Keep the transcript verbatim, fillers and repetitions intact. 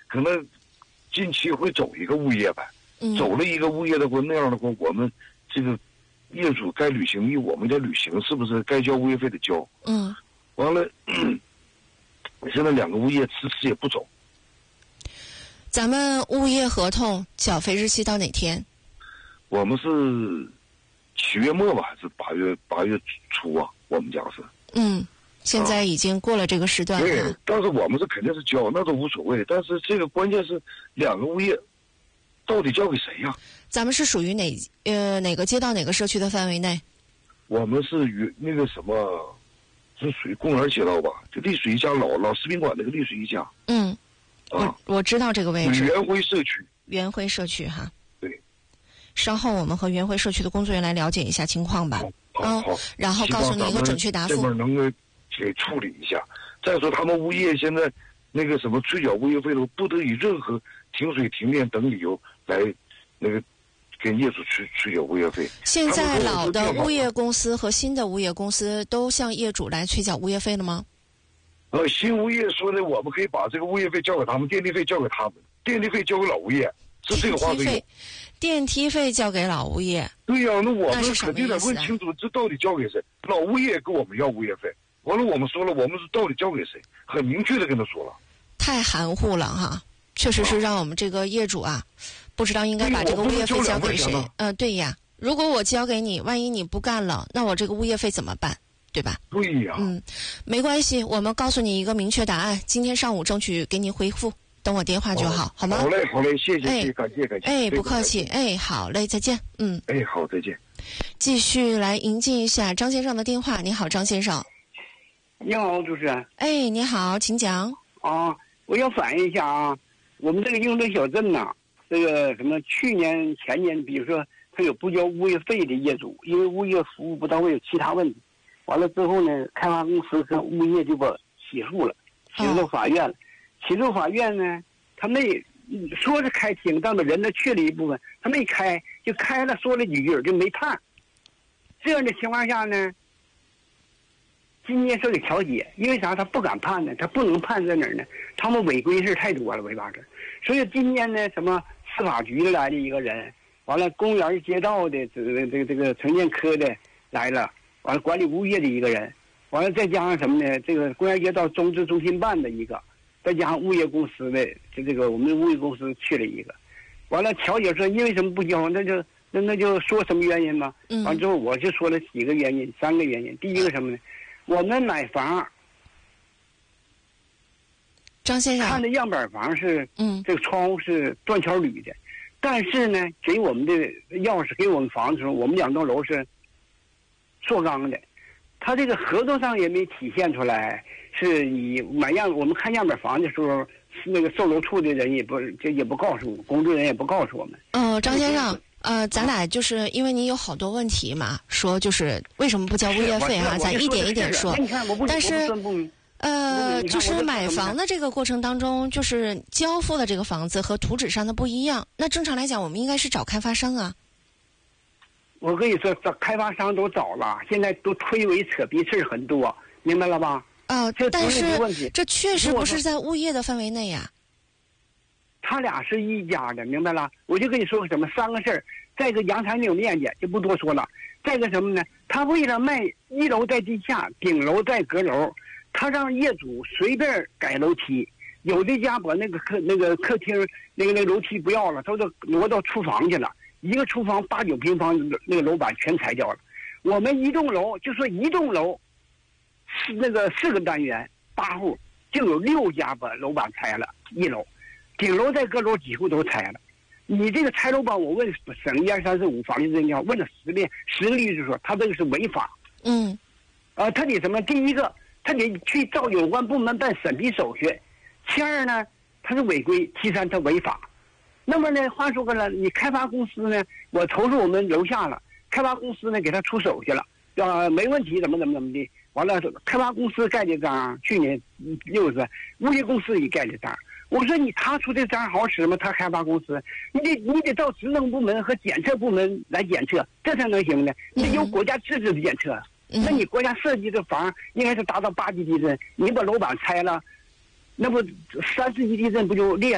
可能近期会走一个物业呗。 嗯， 走了一个物业的话，那样的话，我们这个业主该履行义务，我们得履行，是不是？该交物业费得交。 嗯， 完了，现在两个物业迟迟也不走。 咱们物业合同缴费日期到哪天？ 我们是七月末吧，还是八月八月初啊？我们家是。 嗯，现在已经过了这个时段了。 对，但是我们是肯定是交，那都无所谓。但是这个关键是两个物业到底交给谁呀、啊？ 咱们是属于哪呃哪个街道哪个社区的范围内？ 我们是与那个什么，是属于公园街道吧？就丽水一家老老食品馆那个丽水一家。 嗯， 啊， 我我知道这个位置。 元辉社区。 元辉社区哈。 对。 稍后我们和元辉社区的工作人员来了解一下情况吧。 好，好， 嗯，然后告诉你一个准确答复。 这边能够给处理一下。再说他们物业现在那个什么催缴物业费的，不得以任何停水、停电等理由来那个跟业主去催缴物业费。 现在老的物业公司和新的物业公司都向业主来催缴物业费了吗？ 呃，新物业说的，我们可以把这个物业费交给他们，电力费交给他们，电力费交给老物业，是这个话对吗？ 电梯费交给老物业。 对呀、啊，那我们肯定得问清楚，这到底交给谁？老物业跟我们要物业费，完了我们说了，我们是到底交给谁？很明确的跟他说了。 太含糊了哈，确实是让我们这个业主啊，不知道应该把这个物业费交给谁。嗯、呃，对呀，如果我交给你，万一你不干了，那我这个物业费怎么办？对吧？ 对呀。 嗯，没关系，我们告诉你一个明确答案，今天上午争取给你回复。等我电话就好， 哦、 好吗？ 好嘞，好嘞，谢谢，哎、感谢，感谢。 哎，不客气，哎，好嘞，再见，嗯。 哎，好，再见。 继续来迎接一下张先生的电话。你好，张先生。 你好，主持人。 哎，你好，请讲。 啊，我要反映一下啊，我们这个英伦小镇呐、啊，这个什么去年、前年，比如说他有不交物业费的业主，因为物业服务不到位，有其他问题，完了之后呢，开发公司跟物业就把起诉了，起诉到法院了。哦起诉法院呢，他没说是开庭，但把人呢去了一部分，他没开，就开了说了几句就没判。这样的情况下呢，今年受理调解，因为啥？他不敢判呢，他不能判在哪儿呢？他们违规事太多了，违法事。所以今年呢，什么司法局来的一个人，完了公园街道的这个这个这个城建科的来了，完了管理物业的一个人，完了再加上什么呢？这个公园街道中治中心办的一个。再加上物业公司的，就这个我们的物业公司去了一个，完了调解说因为什么不交，那就那那就说什么原因嘛。 嗯。 完之后我就说了几个原因，三个原因。第一个什么呢？我们买房， 张先生看的样板房是， 嗯， 这个窗户是断桥铝的，但是呢，给我们的钥匙给我们房的时候，我们两栋楼是塑钢的，他这个合同上也没体现出来。是你买样，我们看样板房的时候，那个售楼处的人也不，这也不告诉我，工作人员也不告诉我们。 嗯、呃，张先生，呃，咱俩就是因为你有好多问题嘛，说就是为什么不交物业费哈、啊？咱一点一点说。但是，呃，就是买房的这个过程当中，就是交付的这个房子和图纸上的不一样。那正常来讲，我们应该是找开发商啊。 我跟你说，找开发商都找了，现在都推诿扯皮事很多，明白了吧？ 哦，但是这确实不是在物业的范围内呀、啊。 他俩是一家的，明白了？我就跟你说个什么三个事儿。再一个，阳台没有面积，就不多说了。再一个什么呢？他为了卖一楼在地下，顶楼在阁楼，他让业主随便改楼梯。有的家把那个客那个客厅那个那个楼梯不要了，他都挪到厨房去了。一个厨房八九平方，那个楼板全拆掉了。我们一栋楼就说一栋楼。是那个四个单元八户，就有六家把楼板拆了，一楼，顶楼在阁楼几乎都拆了。你这个拆楼板，我问省一二三四五法律专家问了十遍，十个律师说他这个是违法。 嗯， 啊，他得什么？第一个，他得去照有关部门办审批手续；其二呢，他是违规；其三，他违法。那么呢，话说回来，你开发公司呢，我投诉我们楼下了，开发公司呢给他出手去了，啊，没问题，怎么怎么怎么的。完了，开发公司盖的章，去年六十，物业公司也盖的章。我说你他出这章好使吗？他开发公司，你得你得到职能部门和检测部门来检测，这才能行呢。你得有国家自治的检测。 嗯、 那你国家设计的房应该是达到八级地震，你把楼板拆了，那不三四级地震不就裂？